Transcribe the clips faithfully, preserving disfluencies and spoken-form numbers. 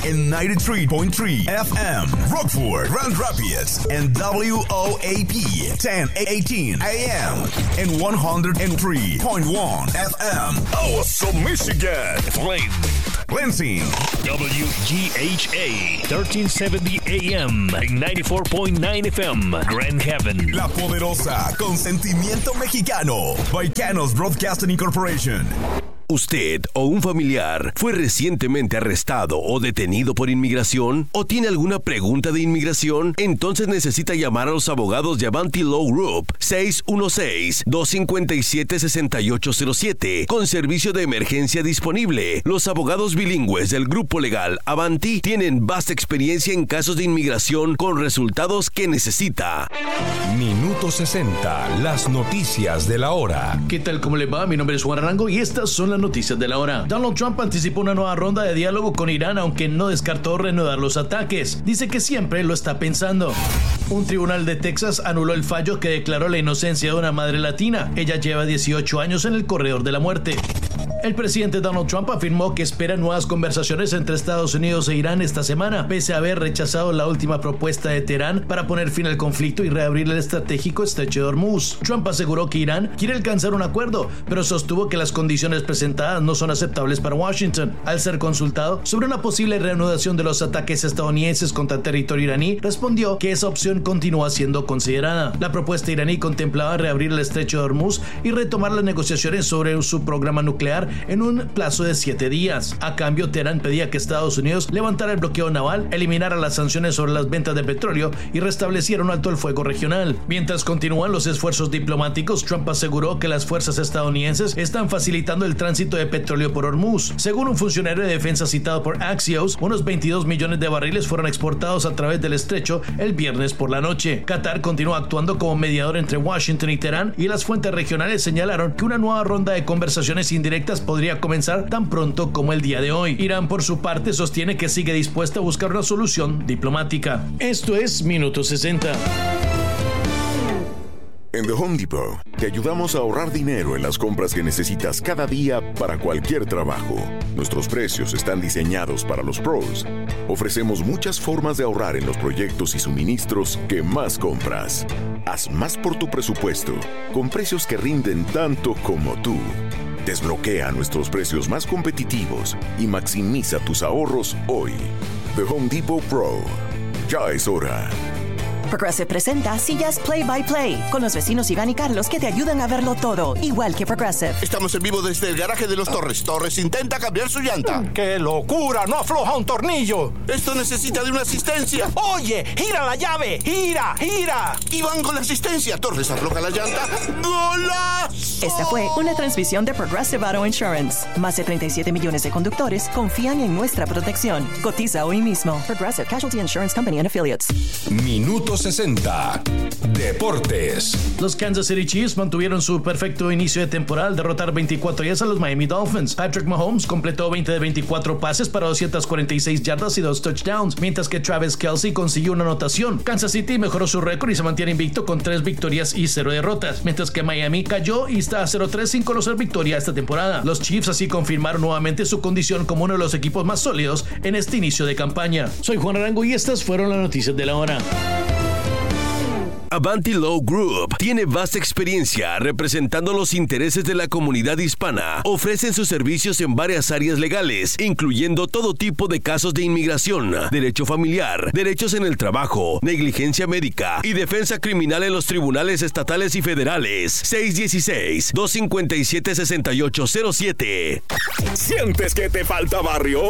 en ninety-three point three F M, Rockford, Grand Rapids, and W O A P ten eighteen A M, and one oh three point one F M, Awesome, Michigan, Flint, Lansing, W G H A thirteen seventy A M, and ninety-four point nine F M, Grand Haven. La poderosa, con sentimiento mexicano, Baicanos Broadcasting Incorporation. ¿Usted o un familiar fue recientemente arrestado o detenido por inmigración? ¿O tiene alguna pregunta de inmigración? Entonces necesita llamar a los abogados de Avanti Law Group seis uno seis, dos cinco siete, seis ocho cero siete con servicio de emergencia disponible. Los abogados bilingües del grupo legal Avanti tienen vasta experiencia en casos de inmigración con resultados que necesita. Minuto sesenta, las noticias de la hora. ¿Qué tal? ¿Cómo le va? Mi nombre es Juan Arango y estas son las noticias de la hora. Donald Trump anticipó una nueva ronda de diálogo con Irán, aunque no descartó reanudar los ataques. Dice que siempre lo está pensando. Un tribunal de Texas anuló el fallo que declaró la inocencia de una madre latina. Ella lleva dieciocho años en el corredor de la muerte. El presidente Donald Trump afirmó que espera nuevas conversaciones entre Estados Unidos e Irán esta semana, pese a haber rechazado la última propuesta de Teherán para poner fin al conflicto y reabrir el estratégico estrecho de Hormuz. Trump aseguró que Irán quiere alcanzar un acuerdo, pero sostuvo que las condiciones presentadas no son aceptables para Washington. Al ser consultado sobre una posible reanudación de los ataques estadounidenses contra territorio iraní, respondió que esa opción continúa siendo considerada. La propuesta iraní contemplaba reabrir el estrecho de Hormuz y retomar las negociaciones sobre su programa nuclear en un plazo de siete días. A cambio, Teherán pedía que Estados Unidos levantara el bloqueo naval, eliminara las sanciones sobre las ventas de petróleo y restableciera un alto el fuego regional. Mientras continúan los esfuerzos diplomáticos, Trump aseguró que las fuerzas estadounidenses están facilitando el tránsito de petróleo por Hormuz. Según un funcionario de defensa citado por Axios, unos veintidós millones de barriles fueron exportados a través del estrecho el viernes por la noche. Qatar continúa actuando como mediador entre Washington y Teherán, y las fuentes regionales señalaron que una nueva ronda de conversaciones indirectas podría comenzar tan pronto como el día de hoy. Irán, por su parte, sostiene que sigue dispuesta a buscar una solución diplomática. Esto es Minuto sesenta. En The Home Depot, te ayudamos a ahorrar dinero en las compras que necesitas cada día para cualquier trabajo. Nuestros precios están diseñados para los pros. Ofrecemos muchas formas de ahorrar en los proyectos y suministros que más compras. Haz más por tu presupuesto, con precios que rinden tanto como tú. Desbloquea nuestros precios más competitivos y maximiza tus ahorros hoy. The Home Depot Pro. Ya es hora. Progressive presenta Sillas Play by Play con los vecinos Iván y Carlos que te ayudan a verlo todo, igual que Progressive. Estamos en vivo desde el garaje de los Torres. Torres intenta cambiar su llanta. ¡Qué locura! ¡No afloja un tornillo! Esto necesita de una asistencia. ¡Oye! ¡Gira la llave! ¡Gira! ¡Gira! Iván con la asistencia. Torres afloja la llanta. ¡Golazo! Esta fue una transmisión de Progressive Auto Insurance. Más de treinta y siete millones de conductores confían en nuestra protección. Cotiza hoy mismo. Progressive Casualty Insurance Company and Affiliates. Minuto sesenta. Deportes. Los Kansas City Chiefs mantuvieron su perfecto inicio de temporada al derrotar veinticuatro días a los Miami Dolphins. Patrick Mahomes completó veinte de veinticuatro pases para doscientas cuarenta y seis yardas y dos touchdowns, mientras que Travis Kelce consiguió una anotación. Kansas City mejoró su récord y se mantiene invicto con tres victorias y cero derrotas, mientras que Miami cayó y está a cero tres sin conocer victoria esta temporada. Los Chiefs así confirmaron nuevamente su condición como uno de los equipos más sólidos en este inicio de campaña. Soy Juan Arango y estas fueron las noticias de la hora. Avanti Law Group tiene vasta experiencia representando los intereses de la comunidad hispana. Ofrecen sus servicios en varias áreas legales, incluyendo todo tipo de casos de inmigración, derecho familiar, derechos en el trabajo, negligencia médica y defensa criminal en los tribunales estatales y federales. seis uno seis, dos cinco siete, seis ocho cero siete. ¿Sientes que te falta barrio?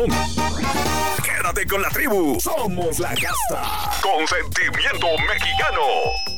Quédate con la tribu. Somos la casta. Con sentimiento mexicano.